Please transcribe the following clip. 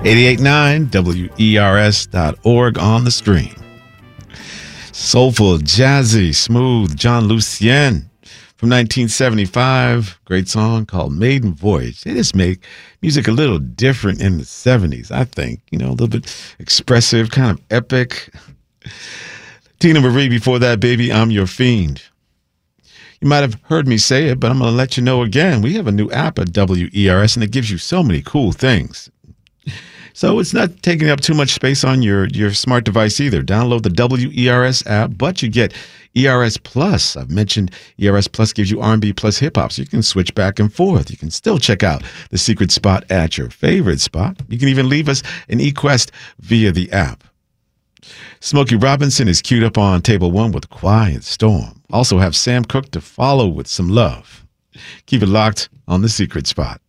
88.9 WERS.org on the stream. Soulful, jazzy, smooth John Lucien from 1975. Great song called Maiden Voyage. They just make music a little different in the 70s, I think. You know, a little bit expressive, kind of epic. Tina Marie before that, Baby, I'm Your Fiend. You might have heard me say it, but I'm going to let you know again. We have a new app at WERS, and it gives you so many cool things. So it's not taking up too much space on your smart device either. Download the WERS app, but you get ERS Plus. I've mentioned ERS Plus gives you R&B plus hip-hop, so you can switch back and forth. You can still check out the secret spot at your favorite spot. You can even leave us an eQuest via the app. Smokey Robinson is queued up on Table 1 with Quiet Storm. Also have Sam Cooke to follow with some love. Keep it locked on the secret spot.